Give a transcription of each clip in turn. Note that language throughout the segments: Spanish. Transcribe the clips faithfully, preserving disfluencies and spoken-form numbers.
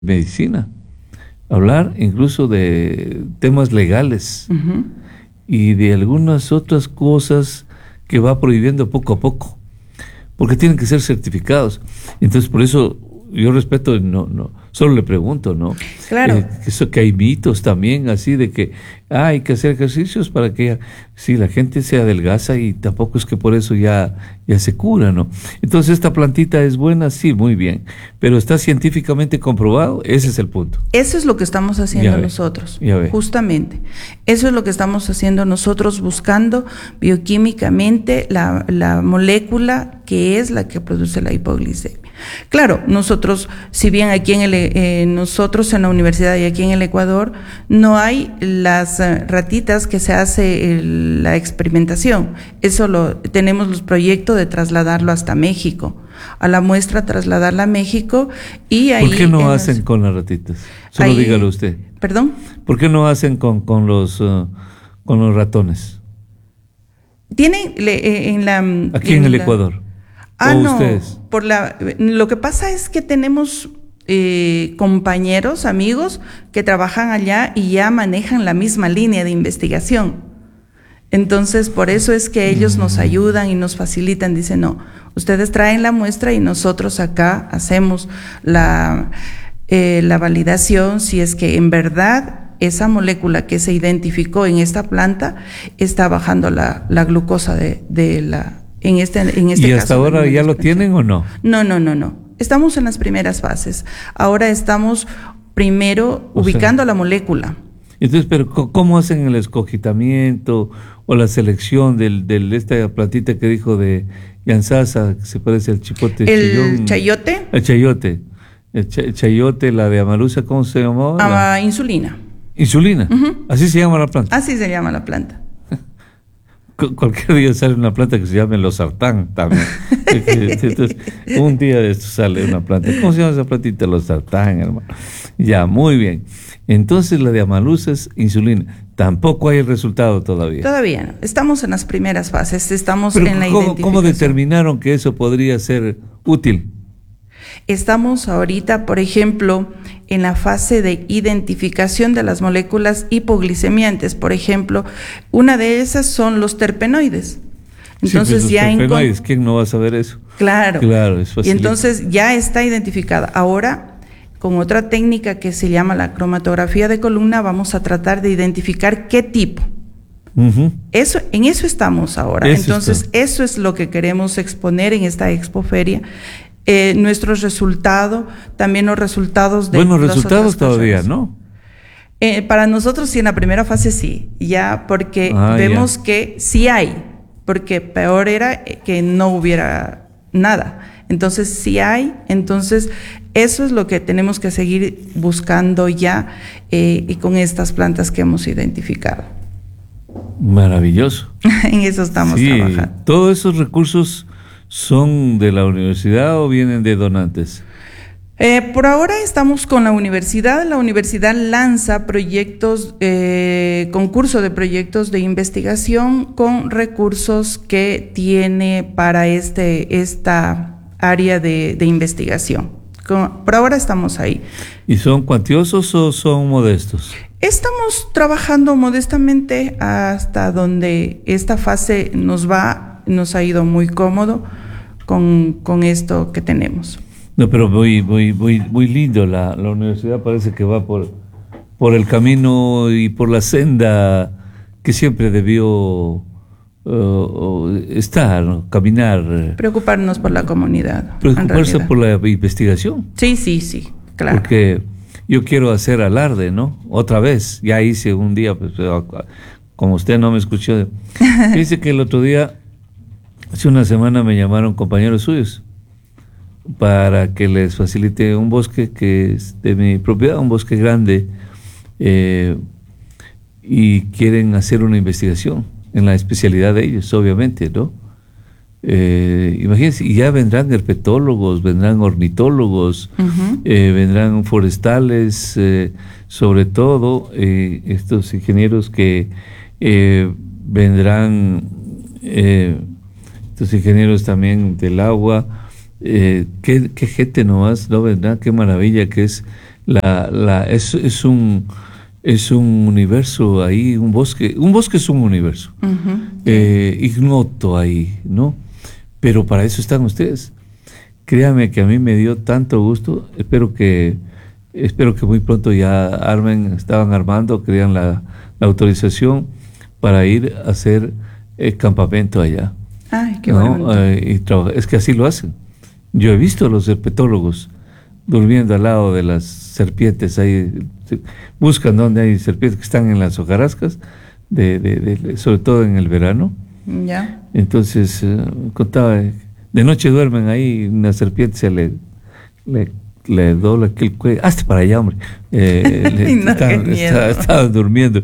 medicina, hablar incluso de temas legales uh-huh. y de algunas otras cosas que va prohibiendo poco a poco, porque tienen que ser certificados. Entonces, por eso yo respeto, no, no, solo le pregunto, ¿no? Claro. Eh, eso que hay mitos también, así de que ah, hay que hacer ejercicios para que si sí, la gente se adelgaza y tampoco es que por eso ya, ya se cura, ¿no? Entonces, ¿esta plantita es buena? Sí, muy bien. Pero ¿está científicamente comprobado? Ese es el punto. Eso es lo que estamos haciendo nosotros, justamente. Eso es lo que estamos haciendo nosotros, buscando bioquímicamente la, la molécula que es la que produce la hipoglicemia. Claro, nosotros, si bien aquí en el, eh, nosotros en la universidad y aquí en el Ecuador, no hay las uh, ratitas que se hace el, la experimentación. Eso lo tenemos los proyectos de trasladarlo hasta México, a la muestra trasladarla a México y ahí. ¿Por qué no hacen los, con las ratitas? Solo ahí, dígalo usted. ¿Perdón? ¿Por qué no hacen con, con los uh, con los ratones? Tienen le, en la aquí en, en el la, Ecuador. Ah, no, por la, lo que pasa es que tenemos eh, compañeros, amigos que trabajan allá y ya manejan la misma línea de investigación. Entonces, por eso es que ellos nos ayudan y nos facilitan. Dicen, no, ustedes traen la muestra y nosotros acá hacemos la, eh, la validación si es que en verdad esa molécula que se identificó en esta planta está bajando la, la glucosa de, de la En este, en este ¿Y hasta caso, ahora ya lo tienen o no? No, no, no, no. Estamos en las primeras fases. Ahora estamos primero o ubicando sea, la molécula. Entonces, pero ¿cómo hacen el escogitamiento o la selección del, del esta plantita que dijo de Yansasa, que se parece al chipote? ¿El chillón, chayote? El chayote. El, ch el chayote, la de Amalusa, ¿cómo se llamaba? Ah, la... insulina. ¿Insulina? Uh-huh. ¿Así se llama la planta? Así se llama la planta. Cualquier día sale una planta que se llame losartán también. Entonces, un día de esto sale una planta. ¿Cómo se llama esa plantita? Losartán, hermano. Ya, muy bien. Entonces la de Amalusa es insulina. Tampoco hay el resultado todavía. Todavía no. Estamos en las primeras fases. Estamos Pero en la ¿cómo, identificación. ¿Cómo determinaron que eso podría ser útil? Estamos ahorita, por ejemplo, en la fase de identificación de las moléculas hipoglicemiantes. Por ejemplo, una de esas son los terpenoides. Entonces, sí, pues ya los terpenoides, en... ¿quién no va a saber eso? Claro. Claro, es fácil. Y entonces ya está identificada. Ahora, con otra técnica que se llama la cromatografía de columna, vamos a tratar de identificar qué tipo. Uh-huh. Eso, en eso estamos ahora. Eso entonces, está. Eso es lo que queremos exponer en esta expoferia. Eh, nuestros resultados, también los resultados de buenos resultados todavía, ¿no? Eh, para nosotros sí, en la primera fase sí, ya porque ah, vemos ya. que sí hay, porque peor era que no hubiera nada. Entonces sí hay, entonces eso es lo que tenemos que seguir buscando ya eh, y con estas plantas que hemos identificado. Maravilloso. En eso estamos sí, trabajando. Todos esos recursos ¿son de la universidad o vienen de donantes? Eh, por ahora estamos con la universidad. La universidad lanza proyectos, eh, concurso de proyectos de investigación con recursos que tiene para este, esta área de, de investigación. Con, por ahora estamos ahí. ¿Y son cuantiosos o son modestos? Estamos trabajando modestamente hasta donde esta fase nos va, nos ha ido muy cómodo con, con esto que tenemos. No, pero muy, muy, muy, muy lindo. La, la universidad parece que va por, por el camino y por la senda que siempre debió uh, estar, ¿no? Caminar. Preocuparnos por la comunidad. Preocuparse por la investigación. Sí, sí, sí, claro. Porque yo quiero hacer alarde, ¿no? Otra vez, ya hice un día, pues, como usted no me escuchó. Dice que el otro día, hace una semana me llamaron compañeros suyos para que les facilite un bosque que es de mi propiedad, un bosque grande, eh, y quieren hacer una investigación en la especialidad de ellos, obviamente, ¿no? Eh, imagínense, y ya vendrán herpetólogos, vendrán ornitólogos, uh-huh. eh, vendrán forestales, eh, sobre todo eh, estos ingenieros que eh, vendrán, eh, estos ingenieros también del agua. Eh, qué, qué gente nomás, ¿no? ¿Verdad? Qué maravilla que es la, la, es, es un es un universo ahí, un bosque, un bosque es un universo, uh-huh. eh, ignoto ahí, ¿no? Pero para eso están ustedes. Créame que a mí me dio tanto gusto, espero que espero que muy pronto ya armen, estaban armando, querían la, la autorización para ir a hacer el campamento allá. Ay, qué ¿no? bueno. Eh, y trabajar. Es que así lo hacen. Yo he visto a los herpetólogos durmiendo al lado de las serpientes, ahí buscan donde hay serpientes que están en las hojarascas, de, de, de, sobre todo en el verano. Ya. Entonces, eh, contaba, de noche duermen ahí, una serpiente se le, le, le dobla aquí el cuello, hasta para allá, hombre. Eh, le, no, estaban, está, estaban durmiendo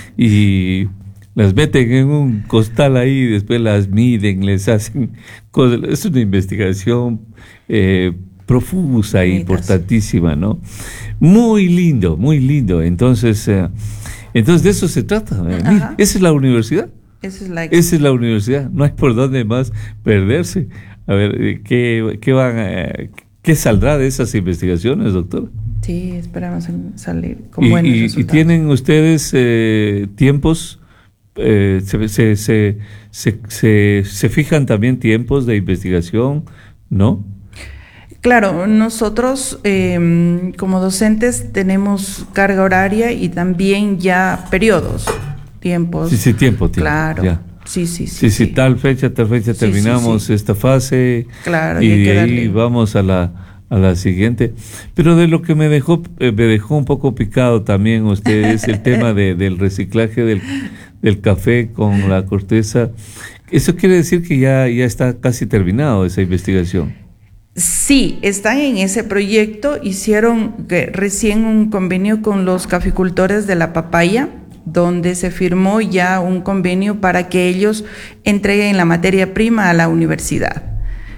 y las meten en un costal ahí, después las miden, les hacen cosas. Es una investigación eh, profusa e importantísima, ¿no? Muy lindo, muy lindo. Entonces, eh, entonces de eso se trata. Eh. Mira, esa es la universidad. Esa es la, esa es la universidad. No hay por dónde más perderse. A ver, ¿qué, qué van a, qué saldrá de esas investigaciones, doctor? Sí, esperamos salir con y, buenos y, resultados. ¿Y tienen ustedes eh, tiempos? Eh, se, se, se, se, se, se fijan también tiempos de investigación, ¿no? Claro, nosotros eh, como docentes tenemos carga horaria y también ya periodos, tiempos. Sí, sí, tiempo, tiempo. Claro. Ya. Sí, sí, sí. Sí, sí, sí, tal fecha, tal fecha sí, terminamos sí, sí. esta fase. Claro, y y de ahí vamos a la a la siguiente. Pero de lo que me dejó eh, me dejó un poco picado también usted es el tema de, del reciclaje del, del café con la corteza. Eso quiere decir que ya, ya está casi terminado esa investigación. Sí, están en ese proyecto. Hicieron que recién un convenio con los caficultores de la papaya, donde se firmó ya un convenio para que ellos entreguen la materia prima a la universidad.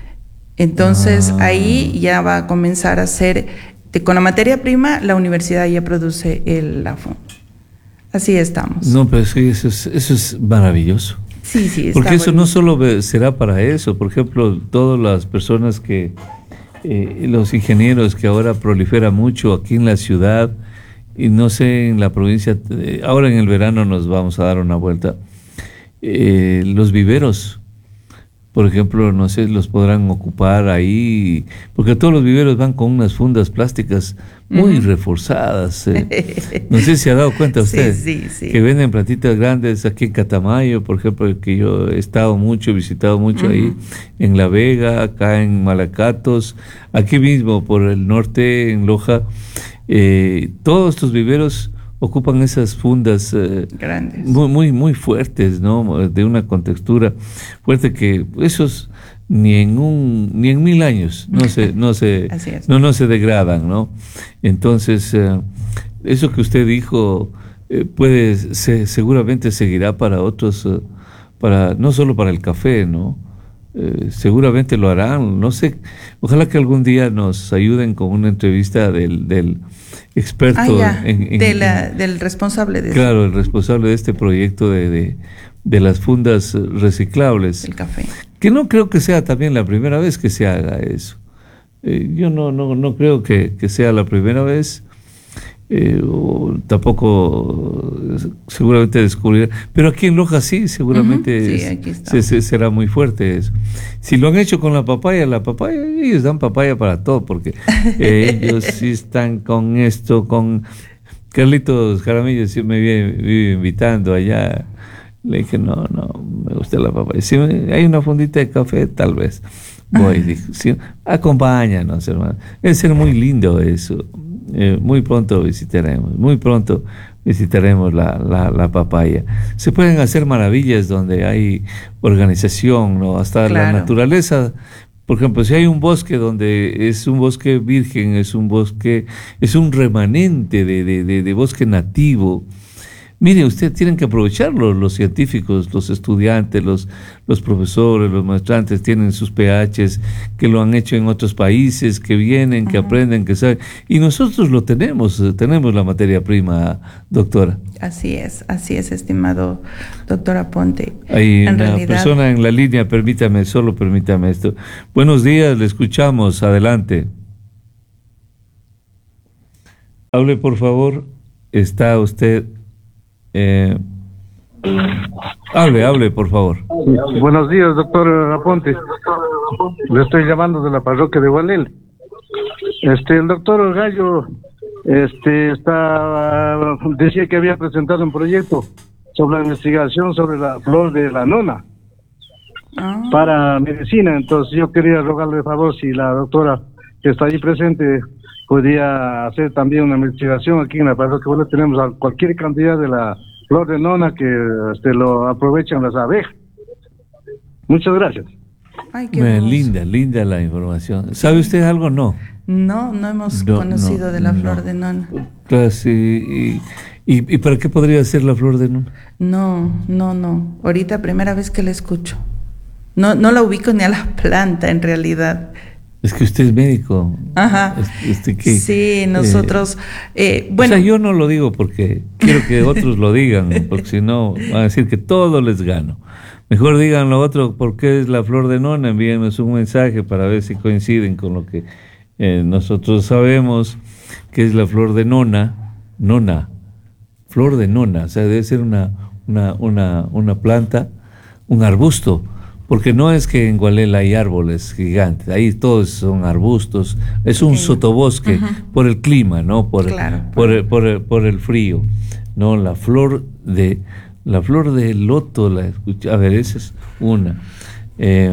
Entonces ah. ahí ya va a comenzar a hacer, de, con la materia prima, la universidad ya produce el, la funda. Así estamos. No, pero sí, eso es, eso es maravilloso. Sí, sí, está porque eso bueno. no solo será para eso. Por ejemplo, todas las personas que, eh, los ingenieros que ahora proliferan mucho aquí en la ciudad, y no sé, en la provincia, eh, ahora en el verano nos vamos a dar una vuelta. Eh, los viveros, por ejemplo, no sé, los podrán ocupar ahí, porque todos los viveros van con unas fundas plásticas muy uh-huh. reforzadas. Eh. No sé si se ha dado cuenta usted sí, sí, sí. que venden plantitas grandes aquí en Catamayo, por ejemplo, que yo he estado mucho, he visitado mucho uh-huh. ahí, en La Vega, acá en Malacatos, aquí mismo por el norte, en Loja. Eh, todos estos viveros ocupan esas fundas eh, grandes, muy, muy, muy fuertes, ¿no? De una contextura fuerte que esos ni en un, ni en mil años no se, no se, no, no se degradan, ¿no? Entonces, eh, eso que usted dijo eh, puede, se, seguramente seguirá para otros, eh, para, no solo para el café, ¿no? Eh, seguramente lo harán, no sé, ojalá que algún día nos ayuden con una entrevista del, del experto ah, ya, en, en, de la, en, del responsable de claro, el responsable de este proyecto de, de, de las fundas reciclables, el café, que no creo que sea también la primera vez que se haga eso. Eh, yo no, no, no creo que, que sea la primera vez. Eh, o tampoco seguramente descubrir, pero aquí en Loja sí, seguramente uh-huh, es, sí, aquí se, se, será muy fuerte eso. Si lo han hecho con la papaya, la papaya, ellos dan papaya para todo, porque eh, ellos sí están con esto, con Carlitos Jaramillo, sí me vive, vive invitando allá. Le dije, no, no, me gusta la papaya. Si hay una fundita de café, tal vez voy. Dije, sí, acompáñanos, hermano. Debe ser muy lindo eso. Eh, muy pronto visitaremos, muy pronto visitaremos la, la, la papaya. Se pueden hacer maravillas donde hay organización, ¿no? Hasta claro. La naturaleza. Por ejemplo, si hay un bosque donde es un bosque virgen, es un bosque, es un remanente de, de, de, de bosque nativo. Mire, ustedes tienen que aprovecharlo, los científicos, los estudiantes, los, los profesores, los maestrantes tienen sus P Hs que lo han hecho en otros países, que vienen, que uh-huh. aprenden, que saben. Y nosotros lo tenemos, tenemos la materia prima, doctora. Así es, así es, estimado doctor Aponte. Hay en una realidad... persona en la línea, permítame, solo permítame esto. Buenos días, le escuchamos, adelante. Hable, por favor. Está usted... Eh, hable, hable, por favor. Buenos días, doctor Aponte. Le estoy llamando de la parroquia de Gualel. Este, el doctor Gallo, este, está, decía que había presentado un proyecto sobre la investigación sobre la flor de la nona ah. para medicina. Entonces yo quería rogarle de favor si la doctora que está allí presente podía hacer también una investigación aquí en la parroquia. Bueno, tenemos cualquier cantidad de la flor de nona que este, lo aprovechan las abejas. Muchas gracias. Ay, qué bueno, linda, linda la información. ¿Sabe usted algo? No. No, no hemos no, conocido no, de la flor no. de nona. Claro, sí. ¿Y, y, ¿Y para qué podría ser la flor de nona? No, no, no. Ahorita primera vez que la escucho. No, no la ubico ni a la planta en realidad. Es que usted es médico. Ajá. Este, que, sí, nosotros... Eh, eh, bueno. O sea, yo no lo digo porque quiero que otros lo digan, porque si no van a decir que todo les gano. Mejor digan lo otro, porque es la flor de nona, envíenos un mensaje para ver si coinciden con lo que eh, nosotros sabemos que es la flor de nona. Nona, flor de nona, o sea, debe ser una, una, una, una planta, un arbusto. Porque no es que en Gualel hay árboles gigantes, ahí todos son arbustos, es un sotobosque uh-huh. por el clima, ¿no? Por, claro, por, por, el, por, el, por el frío, ¿no? La flor de la flor de loto, la escuché, a ver, esa es una. Eh,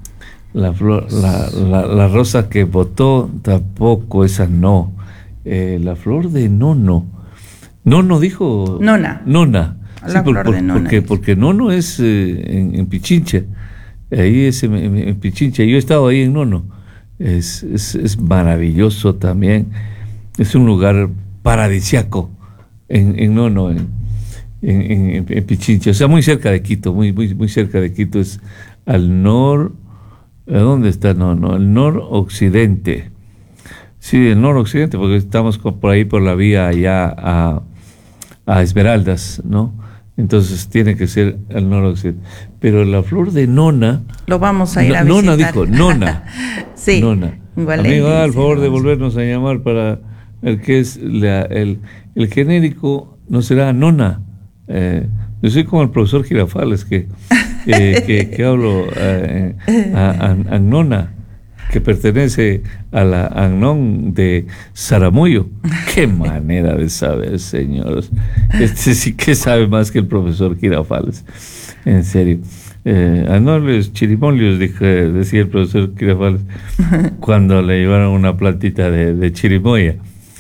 la flor, la, la, la rosa que botó, tampoco, esa no. Eh, la flor de nono, nono dijo. Nona. Nona. La sí, por, flor de nona. Porque, porque nono es eh, en, en Pichincha. Ahí es en, en Pichincha, yo he estado ahí en Nono, es, es, es maravilloso también, es un lugar paradisiaco en, en Nono, en, en, en, en Pichincha, o sea, muy cerca de Quito, muy, muy, muy cerca de Quito, es al nor, ¿a dónde está Nono? El noroccidente, sí, el noroccidente, porque estamos por ahí por la vía allá a, a Esmeraldas, ¿no? Entonces tiene que ser al noroccidente. Pero la flor de nona... Lo vamos a ir no, a visitar. Nona dijo, nona. sí. Nona. Amigo, haga el favor de volvernos a llamar para el que es la, el, el genérico, no será nona. Eh, yo soy como el profesor Girafales, que, eh, que, que hablo eh, a, a, a nona, que pertenece a la Agnón de Zaramuyo. Qué manera de saber, señores. Este sí que sabe más que el profesor Girafales. En serio. Eh, Agnóles chirimolios, dije, decía el profesor Girafales, cuando le llevaron una plantita de, de chirimoya.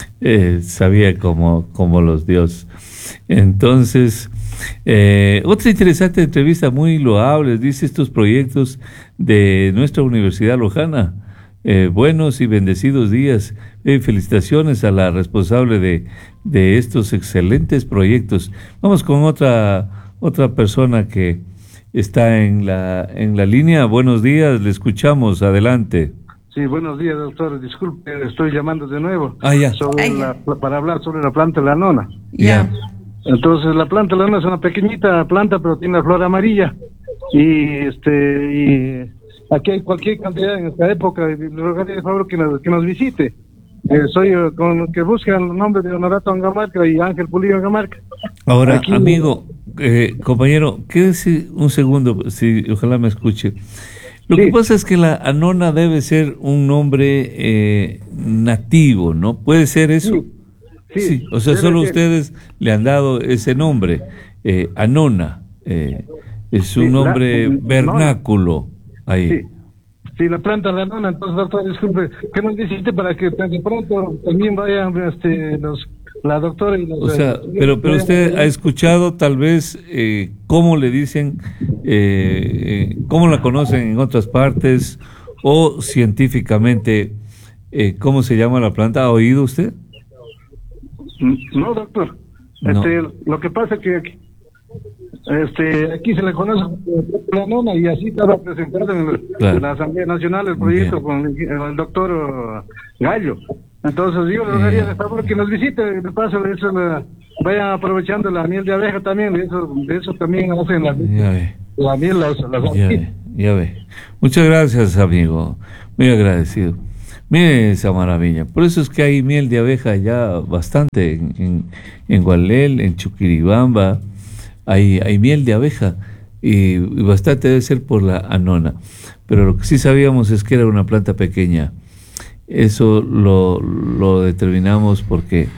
Eh, sabía como, como los dioses. Entonces, eh, otra interesante entrevista, muy loable, dice estos proyectos de nuestra Universidad Lojana. Eh, buenos y bendecidos días. Eh, felicitaciones a la responsable de, de estos excelentes proyectos. Vamos con otra otra persona que está en la en la línea. Buenos días, le escuchamos. Adelante. Sí, buenos días, doctor. Disculpe, estoy llamando de nuevo ah, ya. sobre Ay, la, para hablar sobre la planta de la nona. Ya. Entonces, la planta de la nona es una pequeñita planta, pero tiene la flor amarilla. Y este y aquí hay cualquier cantidad en esta época. Le rogaría de favor que nos, que nos visite. Eh, soy uh, con que busca el nombre de Honorato Angamarca y Ángel Pulido Angamarca. Ahora, aquí, amigo, eh, compañero, quédese un segundo, si ojalá me escuche. Lo sí. que pasa es que la Anona debe ser un nombre eh, nativo, ¿no? ¿Puede ser eso? Sí. sí, sí. O sea, solo ser. Ustedes le han dado ese nombre, eh, Anona. Eh, es un sí, nombre la, vernáculo. No. Ahí. Sí. Sí, la planta de la nona. Entonces, doctor, disculpe, ¿qué nos dijiste para que de pronto también vayan este, los, la doctora y los... O sea, eh, pero pero usted ha escuchado tal vez eh, cómo le dicen, eh, eh, cómo la conocen en otras partes, o científicamente, eh, ¿cómo se llama la planta? ¿Ha oído usted? No, doctor. Este, no. Lo que pasa es que aquí, este, aquí se le conoce la nona y así estaba presentado en, claro. en la Asamblea Nacional el proyecto Bien. con el, el doctor Gallo. Entonces yo le daría de favor que nos visite, de paso de eso la, vayan aprovechando la miel de abeja también, de eso, de eso también hacen la, la miel. Las, las ya, ve, ya ve. Muchas gracias, amigo, muy agradecido. Mire esa maravilla. Por eso es que hay miel de abeja ya bastante en, en, en Gualel, en Chuquiribamba. Hay, hay miel de abeja y, y bastante debe ser por la anona. Pero lo que sí sabíamos es que era una planta pequeña. Eso lo, lo determinamos porque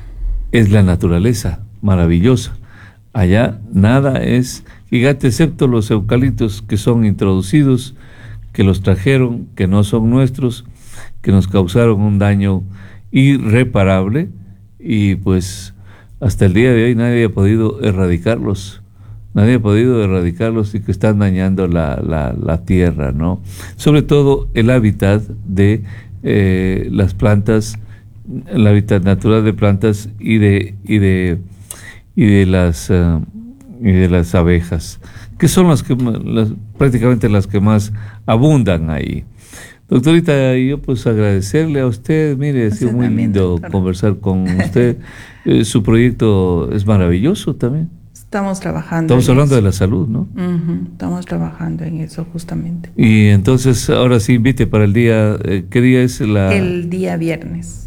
es la naturaleza maravillosa. Allá nada es gigante excepto los eucaliptos que son introducidos, que los trajeron, que no son nuestros, que nos causaron un daño irreparable y pues hasta el día de hoy nadie ha podido erradicarlos, nadie ha podido erradicarlos y que están dañando la, la, la tierra, ¿no? Sobre todo el hábitat de eh, las plantas, el hábitat natural de plantas y de y de y de las uh, y de las abejas, que son las que las, prácticamente las que más abundan ahí. Doctorita, yo pues agradecerle a usted, mire, ha sido muy lindo doctor. conversar con usted. Eh, su proyecto es maravilloso también. Estamos trabajando. Estamos hablando eso. de la salud, ¿no? Uh-huh. Estamos trabajando en eso justamente. Y entonces, ahora sí, invite para el día, eh, ¿qué día es la...? El día viernes.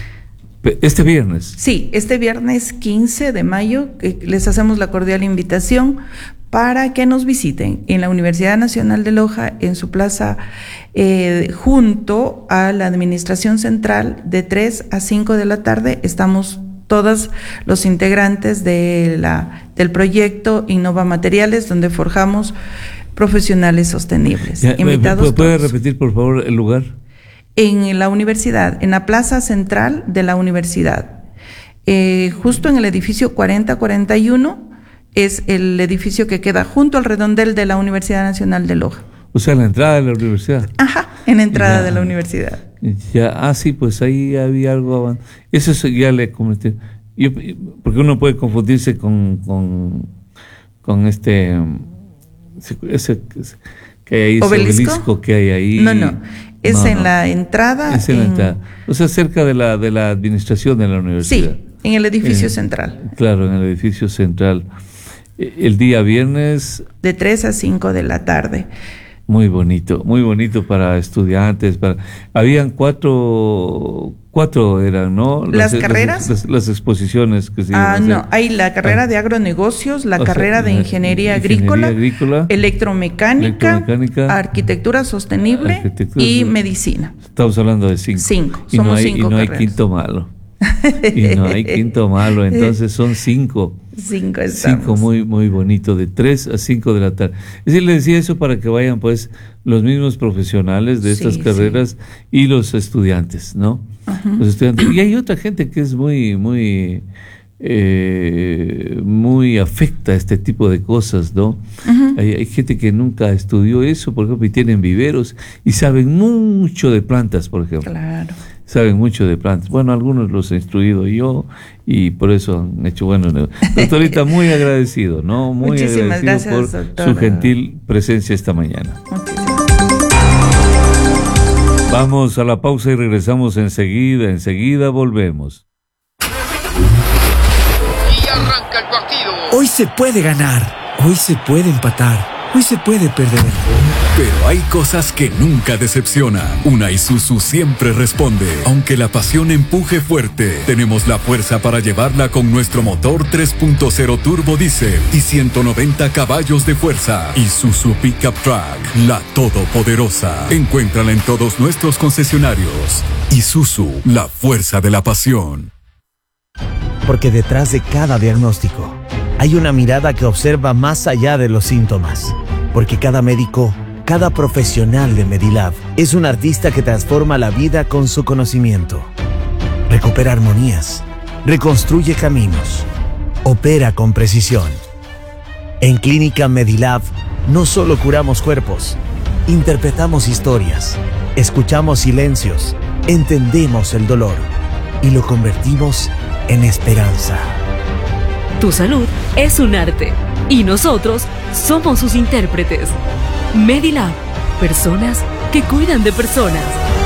¿Este viernes? Sí, este viernes quince de mayo eh, les hacemos la cordial invitación para que nos visiten en la Universidad Nacional de Loja, en su plaza, eh, junto a la Administración Central, de tres a cinco de la tarde. Estamos todos los integrantes de la, del proyecto Innova Materiales, donde forjamos profesionales sostenibles. Ya, Invitados ¿Puede todos. repetir, por favor, el lugar? En la universidad, en la plaza central de la universidad, eh, justo en el edificio cuarenta cuarenta y uno, es el edificio que queda junto al redondel de la Universidad Nacional de Loja. O sea, en la entrada de la universidad. Ajá, en la entrada ya, de la universidad. Ya, ah, sí, pues ahí había algo. Eso ya le comenté. Yo, porque uno puede confundirse con, con, con este, ese, ese que hay ahí, ese ¿Obelisco? obelisco que hay ahí. No, no. Es no, en no. la entrada. Es en la entrada. O sea, cerca de la, de la administración de la universidad. Sí, en el edificio eh, central. Claro, en el edificio central. El día viernes. De tres a cinco de la tarde. Muy bonito, muy bonito para estudiantes. Para... Habían cuatro, cuatro eran, ¿no? ¿Las, las carreras? Las, las, las exposiciones que se iban Ah, a hacer. no, hay la carrera ah. de agronegocios, la o carrera sea, de ingeniería, ingeniería agrícola, agrícola electromecánica, electromecánica, arquitectura sostenible arquitectura, y medicina. Estamos hablando de cinco. Cinco, y somos no hay, cinco y no carreras. hay quinto malo. Y no hay quinto malo, entonces son cinco. Cinco estamos. Cinco muy, muy bonito, de tres a cinco de la tarde. Es decir, le decía eso para que vayan pues los mismos profesionales de estas sí, carreras sí. y los estudiantes, ¿no? Uh-huh. Los estudiantes. Y hay otra gente que es muy, muy, eh, muy afecta a este tipo de cosas, ¿no? Uh-huh. Hay, hay gente que nunca estudió eso, por ejemplo, y tienen viveros y saben mucho de plantas, por ejemplo. Claro. Saben mucho de plantas. Bueno, algunos los he instruido yo y por eso han hecho buenos negocios. Doctorita, muy agradecido, ¿no? Muy Muchísimas agradecido gracias, por doctora. su gentil presencia esta mañana. Muchísimas. Vamos a la pausa y regresamos enseguida, enseguida volvemos. Y arranca el partido. Hoy se puede ganar, hoy se puede empatar, hoy se puede perder. Pero hay cosas que nunca decepcionan. Una Isuzu siempre responde. Aunque la pasión empuje fuerte, tenemos la fuerza para llevarla con nuestro motor tres punto cero turbo diésel y ciento noventa caballos de fuerza. Isuzu Pickup Truck, la todopoderosa. Encuéntrala en todos nuestros concesionarios. Isuzu, la fuerza de la pasión. Porque detrás de cada diagnóstico hay una mirada que observa más allá de los síntomas. Porque cada médico, cada profesional de Medilab es un artista que transforma la vida con su conocimiento. Recupera armonías, reconstruye caminos, opera con precisión. En Clínica Medilab no solo curamos cuerpos, interpretamos historias, escuchamos silencios, entendemos el dolor y lo convertimos en esperanza. Tu salud es un arte y nosotros somos sus intérpretes. Medilab, personas que cuidan de personas.